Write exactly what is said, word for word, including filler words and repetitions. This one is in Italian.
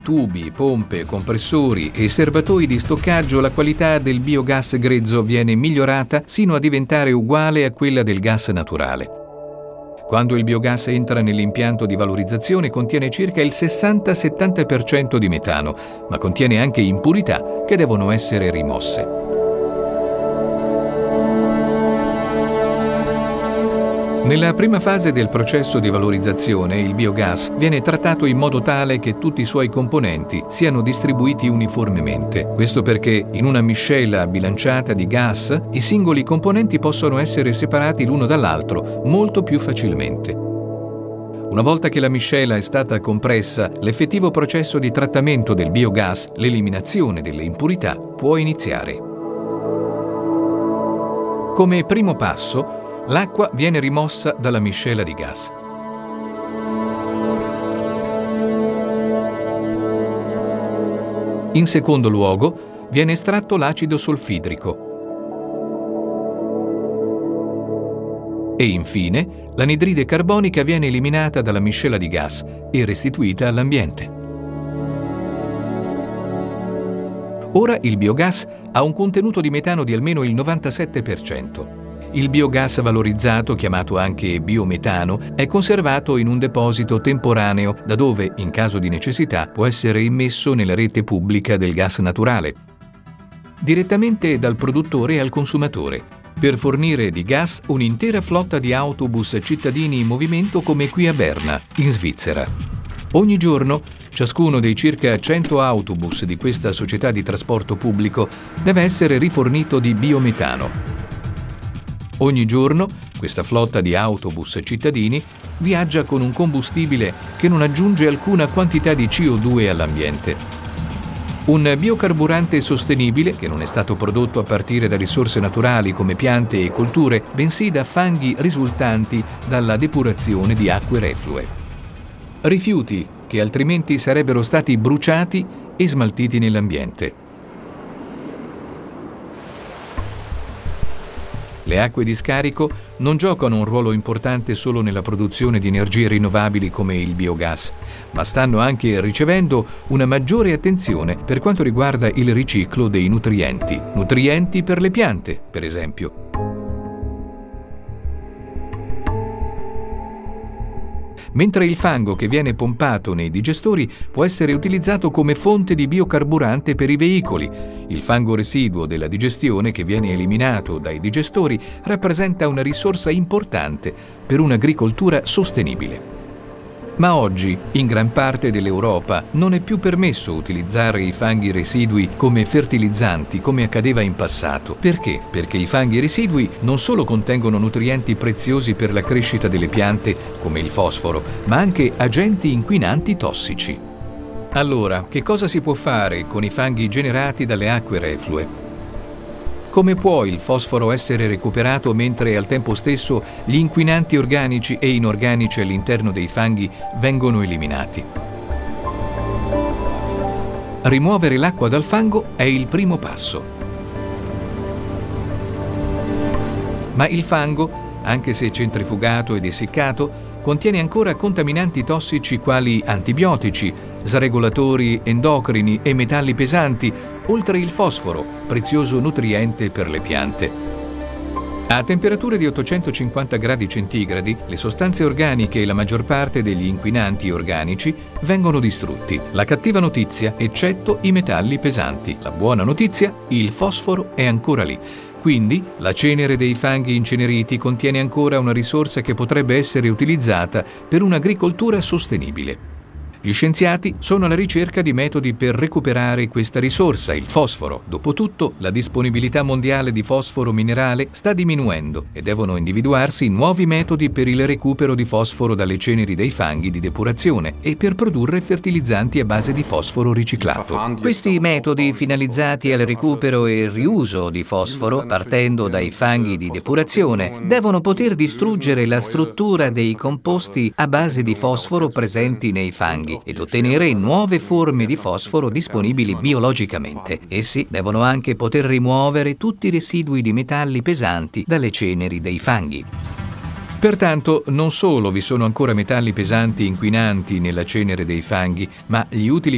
tubi, pompe, compressori e serbatoi di stoccaggio, la qualità del biogas grezzo viene migliorata sino a diventare uguale a quella del gas naturale. Quando il biogas entra nell'impianto di valorizzazione contiene circa il sessanta settanta per cento di metano, ma contiene anche impurità che devono essere rimosse. Nella prima fase del processo di valorizzazione, il biogas viene trattato in modo tale che tutti i suoi componenti siano distribuiti uniformemente. Questo perché in una miscela bilanciata di gas i singoli componenti possono essere separati l'uno dall'altro molto più facilmente. Una volta che la miscela è stata compressa, l'effettivo processo di trattamento del biogas, l'eliminazione delle impurità, può iniziare. Come primo passo, l'acqua viene rimossa dalla miscela di gas. In secondo luogo, viene estratto l'acido solfidrico. E infine, l'anidride carbonica viene eliminata dalla miscela di gas e restituita all'ambiente. Ora il biogas ha un contenuto di metano di almeno il novantasette per cento. Il biogas valorizzato, chiamato anche biometano, è conservato in un deposito temporaneo da dove, in caso di necessità, può essere immesso nella rete pubblica del gas naturale, direttamente dal produttore al consumatore, per fornire di gas un'intera flotta di autobus cittadini in movimento come qui a Berna, in Svizzera. Ogni giorno, ciascuno dei circa cento autobus di questa società di trasporto pubblico deve essere rifornito di biometano. Ogni giorno questa flotta di autobus cittadini viaggia con un combustibile che non aggiunge alcuna quantità di C O due all'ambiente. Un biocarburante sostenibile che non è stato prodotto a partire da risorse naturali come piante e colture, bensì da fanghi risultanti dalla depurazione di acque reflue. Rifiuti che altrimenti sarebbero stati bruciati e smaltiti nell'ambiente. Le acque di scarico non giocano un ruolo importante solo nella produzione di energie rinnovabili come il biogas, ma stanno anche ricevendo una maggiore attenzione per quanto riguarda il riciclo dei nutrienti. Nutrienti per le piante, per esempio. Mentre il fango che viene pompato nei digestori può essere utilizzato come fonte di biocarburante per i veicoli, il fango residuo della digestione che viene eliminato dai digestori rappresenta una risorsa importante per un'agricoltura sostenibile. Ma oggi, in gran parte dell'Europa, non è più permesso utilizzare i fanghi residui come fertilizzanti, come accadeva in passato. Perché? Perché i fanghi residui non solo contengono nutrienti preziosi per la crescita delle piante, come il fosforo, ma anche agenti inquinanti tossici. Allora, che cosa si può fare con i fanghi generati dalle acque reflue? Come può il fosforo essere recuperato mentre al tempo stesso gli inquinanti organici e inorganici all'interno dei fanghi vengono eliminati? Rimuovere l'acqua dal fango è il primo passo. Ma il fango, anche se centrifugato ed essiccato, contiene ancora contaminanti tossici quali antibiotici, sregolatori endocrini e metalli pesanti, oltre il fosforo, prezioso nutriente per le piante. A temperature di ottocentocinquanta gradi centigradi, le sostanze organiche e la maggior parte degli inquinanti organici vengono distrutti. La cattiva notizia, eccetto i metalli pesanti. La buona notizia, il fosforo è ancora lì. Quindi, la cenere dei fanghi inceneriti contiene ancora una risorsa che potrebbe essere utilizzata per un'agricoltura sostenibile. Gli scienziati sono alla ricerca di metodi per recuperare questa risorsa, il fosforo. Dopotutto, la disponibilità mondiale di fosforo minerale sta diminuendo e devono individuarsi nuovi metodi per il recupero di fosforo dalle ceneri dei fanghi di depurazione e per produrre fertilizzanti a base di fosforo riciclato. Questi metodi finalizzati al recupero e riuso di fosforo, partendo dai fanghi di depurazione, devono poter distruggere la struttura dei composti a base di fosforo presenti nei fanghi ed ottenere nuove forme di fosforo disponibili biologicamente. Essi devono anche poter rimuovere tutti i residui di metalli pesanti dalle ceneri dei fanghi. Pertanto, non solo vi sono ancora metalli pesanti inquinanti nella cenere dei fanghi, ma gli utili